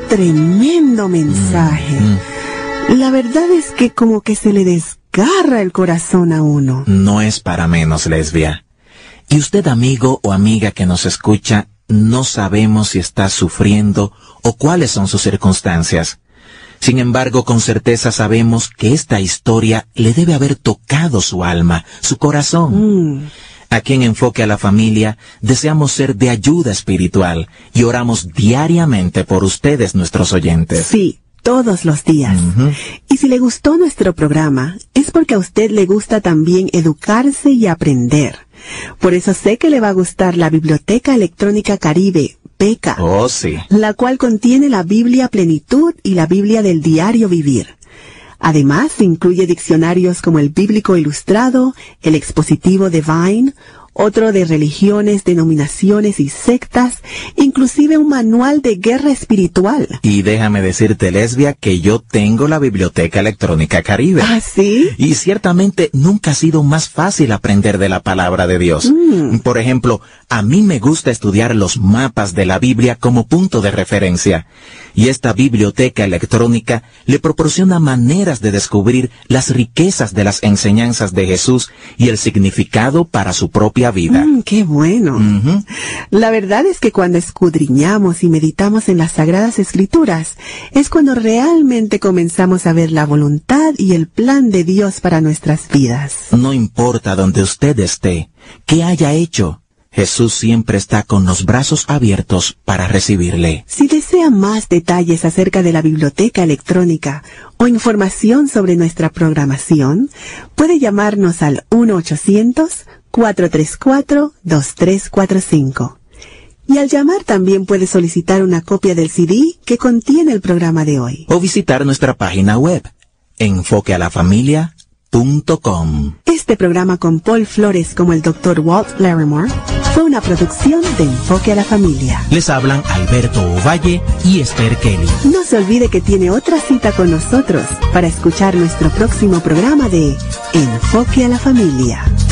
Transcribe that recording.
tremendo mensaje. La verdad es que como que se le desgarra el corazón a uno. No es para menos, Lesbia. Y usted, amigo o amiga que nos escucha, no sabemos si está sufriendo o cuáles son sus circunstancias. Sin embargo, con certeza sabemos que esta historia le debe haber tocado su alma, su corazón. Aquí en Enfoque a la Familia deseamos ser de ayuda espiritual y oramos diariamente por ustedes, nuestros oyentes. Sí, todos los días. Y si le gustó nuestro programa, es porque a usted le gusta también educarse y aprender. Por eso sé que le va a gustar la Biblioteca Electrónica Caribe, BECA. Oh, sí. La cual contiene la Biblia Plenitud y la Biblia del Diario Vivir. Además, incluye diccionarios como el Bíblico Ilustrado, el Expositivo Divine, otro de religiones, denominaciones y sectas, inclusive un manual de guerra espiritual. Y déjame decirte, Lesbia, que yo tengo la Biblioteca Electrónica Caribe. ¿Ah, sí? Y ciertamente nunca ha sido más fácil aprender de la palabra de Dios. Por ejemplo, a mí me gusta estudiar los mapas de la Biblia como punto de referencia. Y esta biblioteca electrónica le proporciona maneras de descubrir las riquezas de las enseñanzas de Jesús y el significado para su propia vida. ¡Qué bueno! La verdad es que cuando escudriñamos y meditamos en las Sagradas Escrituras, es cuando realmente comenzamos a ver la voluntad y el plan de Dios para nuestras vidas. No importa donde usted esté, qué haya hecho, Jesús siempre está con los brazos abiertos para recibirle. Si desea más detalles acerca de la biblioteca electrónica o información sobre nuestra programación, puede llamarnos al 1-800-434-2345. Y al llamar también puede solicitar una copia del CD que contiene el programa de hoy. O visitar nuestra página web, enfoquealafamilia.com. Este programa con Paul Flores como el Dr. Walt Larimore fue una producción de Enfoque a la Familia. Les hablan Alberto Ovalle y Esther Kelly. No se olvide que tiene otra cita con nosotros para escuchar nuestro próximo programa de Enfoque a la Familia.